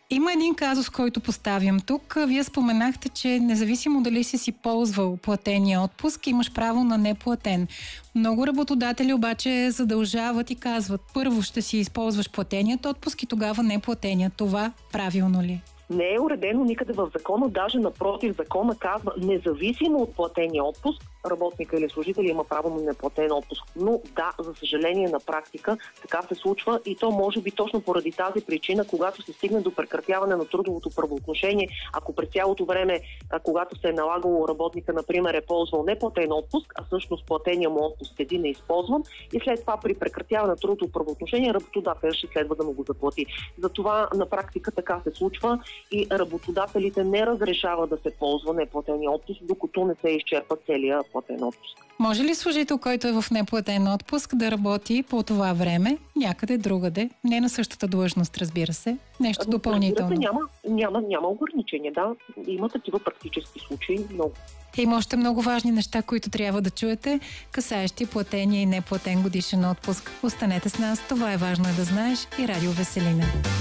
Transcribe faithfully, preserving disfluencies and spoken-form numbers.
Има един казус, който поставям тук. Вие споменахте, че независимо дали си си ползвал платения отпуск, имаш право на неплатен. Много работодатели обаче задължават и казват: първо ще си използваш платеният отпуск и тогава неплатения. Това правилно ли? Не е уредено никъде в закона, даже напротив, закона казва, независимо от платения отпуск, работника или служителя има право на неплатен отпуск. Но да, за съжаление на практика така се случва и то може би точно поради тази причина, когато се стигне до прекратяване на трудовото правоотношение, ако през цялото време, когато се е налагало работника, например, е ползвал неплатен отпуск, а всъщност платения му отпуск седи неизползван и след това при прекратяване на трудовото правоотношение работодателят ще следва да му го заплати. Затова на практика така се случва и работодателите не разрешават да се ползва неплатения отпуск, докато не се изчерпа целия платен отпуск. Може ли служител, който е в неплатен отпуск, да работи по това време някъде другаде? Не на същата длъжност, разбира се. Нещо а, допълнително. Разбира се, няма, няма, няма ограничения, да. Има такива практически случаи много. Има още много важни неща, които трябва да чуете, касаещи платения и неплатен годишен отпуск. Останете с нас, това е важно е да знаеш, и Радио Веселина.